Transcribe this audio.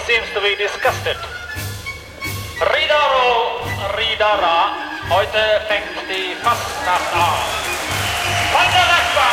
seems to be disgusted. Ridaro, Ridara, heute fängt die Fastnacht an. Pandarakba!